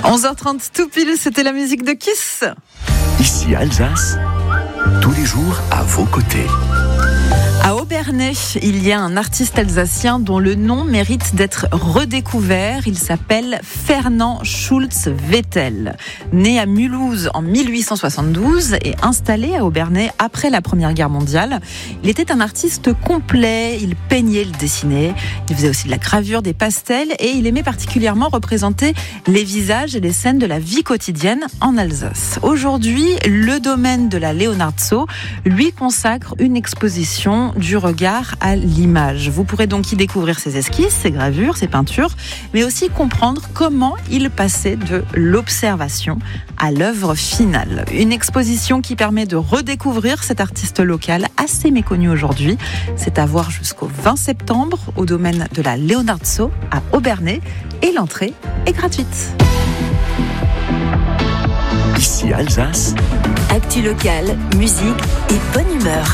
11h30 tout pile, c'était la musique de Kiss. Ici Alsace, tous les jours à vos côtés. À Obernai, il y a un artiste alsacien dont le nom mérite d'être redécouvert. Il s'appelle Fernand Schulz-Vettel. Né à Mulhouse en 1872 et installé à Obernai après la Première Guerre mondiale, il était un artiste complet. Il peignait, il dessinait, il faisait aussi de la gravure, des pastels et il aimait particulièrement représenter les visages et les scènes de la vie quotidienne en Alsace. Aujourd'hui, le domaine de la Leonhard-Zoo lui consacre une exposition du regard à l'image. Vous pourrez donc y découvrir ses esquisses, ses gravures, ses peintures, mais aussi comprendre comment il passait de l'observation à l'œuvre finale. Une exposition qui permet de redécouvrir cet artiste local assez méconnu aujourd'hui. C'est à voir jusqu'au 20 septembre au domaine de la Leonhard-Zoo à Obernai et l'entrée est gratuite. Ici Alsace, actu locale, musique et bonne humeur.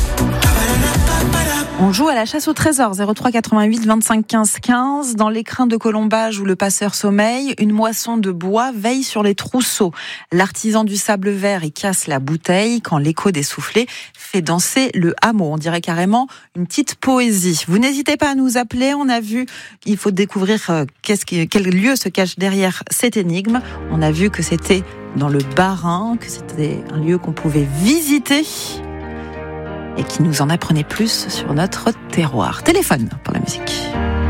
On joue à la chasse au trésor, 03 88 25 15 15. Dans l'écrin de colombage où le passeur sommeille, une moisson de bois veille sur les trousseaux. L'artisan du sable vert y casse la bouteille quand l'écho des soufflets fait danser le hameau. On dirait carrément une petite poésie. Vous n'hésitez pas à nous appeler. On a vu, il faut découvrir quel lieu se cache derrière cette énigme. On a vu que c'était dans le Bas-Rhin, que c'était un lieu qu'on pouvait visiter et qui nous en apprenait plus sur notre terroir. Téléphone pour la musique.